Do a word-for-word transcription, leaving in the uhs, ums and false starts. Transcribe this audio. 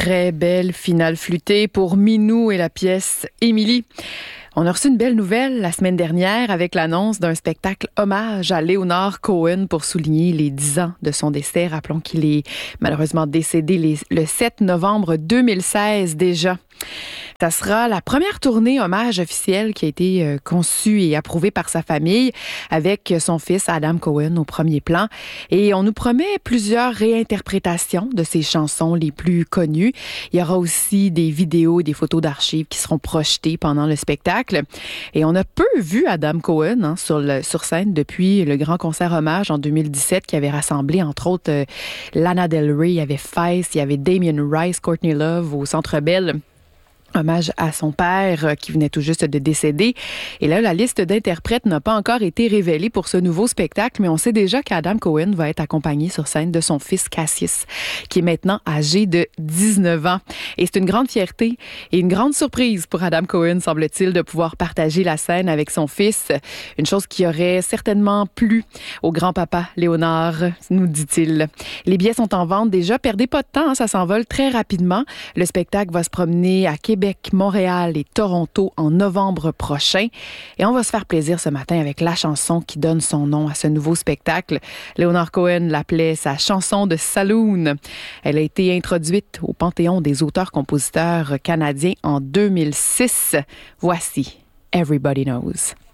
très belle finale flûtée pour Minou et la pièce Émilie. On a reçu une belle nouvelle la semaine dernière avec l'annonce d'un spectacle hommage à Leonard Cohen pour souligner les dix ans de son décès. Rappelons qu'il est malheureusement décédé les, le sept novembre deux mille seize déjà. Ça sera la première tournée hommage officielle qui a été euh, conçue et approuvée par sa famille avec son fils Adam Cohen au premier plan. Et on nous promet plusieurs réinterprétations de ses chansons les plus connues. Il y aura aussi des vidéos, des photos d'archives qui seront projetées pendant le spectacle. Et on a peu vu Adam Cohen hein, sur, le, sur scène depuis le grand concert hommage en deux mille dix-sept qui avait rassemblé entre autres euh, Lana Del Rey, il y avait Feist, il y avait Damien Rice, Courtney Love au Centre Bell. Hommage à son père euh, qui venait tout juste de décéder. Et là, la liste d'interprètes n'a pas encore été révélée pour ce nouveau spectacle, mais on sait déjà qu'Adam Cohen va être accompagné sur scène de son fils Cassius, qui est maintenant âgé de dix-neuf ans. Et c'est une grande fierté et une grande surprise pour Adam Cohen, semble-t-il, de pouvoir partager la scène avec son fils. Une chose qui aurait certainement plu au grand-papa Léonard, nous dit-il. Les billets sont en vente déjà. Perdez pas de temps, hein, ça s'envole très rapidement. Le spectacle va se promener à Québec, Montréal et Toronto en novembre prochain. Et on va se faire plaisir ce matin avec la chanson qui donne son nom à ce nouveau spectacle. Leonard Cohen l'appelait sa chanson de saloon. Elle a été introduite au Panthéon des auteurs-compositeurs canadiens en deux mille six. Voici Everybody Knows.